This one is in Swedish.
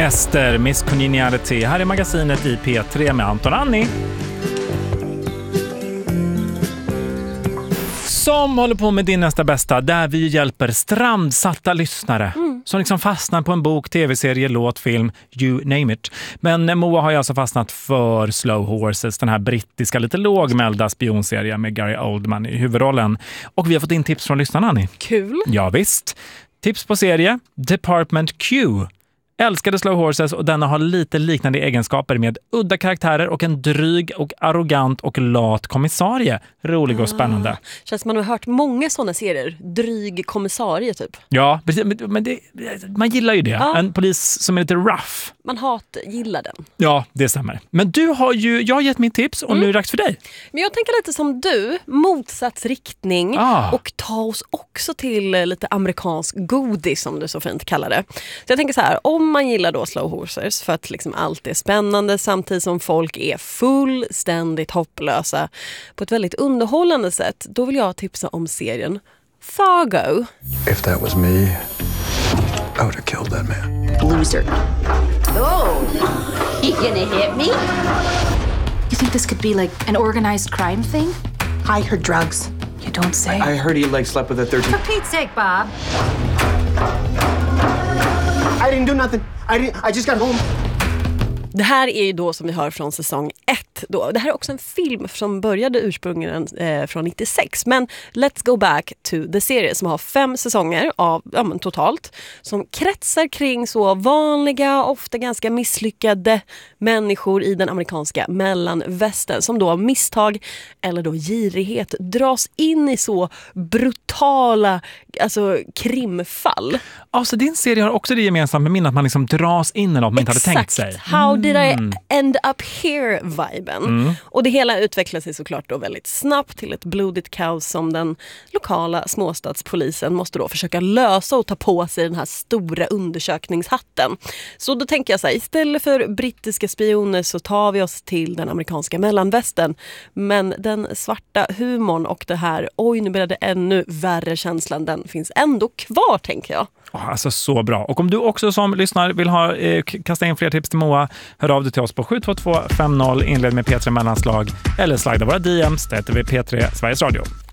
Ester, Miss Congeniality. Här är magasinet i P3 med Anton Annie. Som håller på med din nästa bästa, där vi hjälper strandsatta lyssnare som liksom fastnar på en bok, tv-serie, låt, film, you name it. Men Moa har ju alltså fastnat för Slow Horses, den här brittiska lite lågmälda spionserien med Gary Oldman i huvudrollen. Och vi har fått in tips från lyssnarna, Annie. Kul. Ja visst. Tips på serie, Department Q. Älskade Slow Horses och denna har lite liknande egenskaper med udda karaktärer och en dryg och arrogant och lat kommissarie. Rolig och spännande. Känns som man har hört många sådana serier. Dryg kommissarie typ. Ja, men man gillar ju det. Ja. En polis som är lite rough. Man gillar den. Ja, det stämmer. Men jag har gett mitt tips och nu är det dags för dig. Men jag tänker lite som du, motsatsriktning och ta oss också till lite amerikansk godis som du så fint kallar det. Så jag tänker så här, om man gillar då Slow Horses för att liksom allt är spännande samtidigt som folk är fullständigt hopplösa på ett väldigt underhållande sätt, då vill jag tipsa om serien Fargo. If that was me, I would have killed that man. Loser. Oh, you gonna hit me? You think this could be like an organized crime thing? I heard drugs. You don't say. I heard he slept with a 13. For Pete's sake, Bob. I didn't do nothing. I just got home. Det här är ju då som vi hör från säsong 1 då. Det här är också en film som började ursprungligen från 96. Men let's go back to the series som har 5 säsonger av totalt. Som kretsar kring så vanliga, ofta ganska misslyckade människor i den amerikanska mellanvästern. Som då av misstag eller då girighet dras in i så brutala krimfall. Alltså din serie har också det gemensamt med min att man liksom dras in i något man inte hade tänkt sig. How did I end up here-viben? Och det hela utvecklar sig såklart då väldigt snabbt till ett blodigt kaos som den lokala småstadspolisen måste då försöka lösa och ta på sig den här stora undersökningshatten. Så då tänker jag så här, istället för brittiska spioner så tar vi oss till den amerikanska mellanvästern. Men den svarta humorn och det här, oj nu blir det ännu värre känslan, den finns ändå kvar tänker jag. Alltså så bra. Och om du också som lyssnar vill kasta in fler tips till Moa, hör av dig till oss på 72250, inled med P3 mellanslag eller slida våra DMs, det heter vi P3 Sveriges Radio.